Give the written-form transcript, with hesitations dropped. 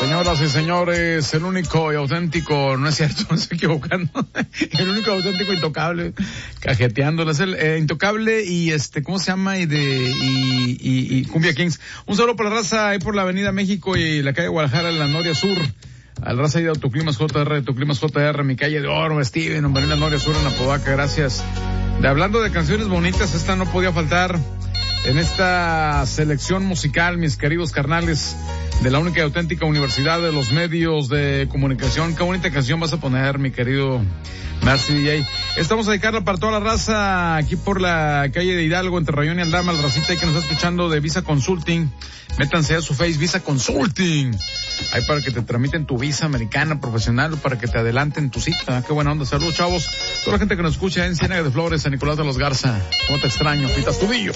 Señoras y señores, el único y auténtico, no es cierto, me estoy equivocando, el único auténtico intocable, cajeteándolo, es el intocable y ¿cómo se llama? Y Cumbia Kings. Un saludo para la raza ahí por la Avenida México y la calle Guadalajara, en la Noria Sur. Al raza ahí de Autoclimas JR, mi calle de oro, Steven, hombre, en la Noria Sur, en Apodaca, gracias. Hablando de canciones bonitas, esta no podía faltar en esta selección musical, mis queridos carnales de la única y auténtica Universidad de los Medios de Comunicación. Qué bonita canción vas a poner, mi querido Marcy DJ. Estamos a dedicarla para toda la raza aquí por la calle de Hidalgo, entre Rayón y Aldama, la racita que nos está escuchando de Visa Consulting. Métanse a su face, Visa Consulting. Ahí para que te tramiten tu visa americana profesional o para que te adelanten tu cita. Qué buena onda. Saludos, chavos. Toda la gente que nos escucha en Ciénaga de Flores, San Nicolás de los Garza. ¿Cómo te extraño? Pitas Tubillo.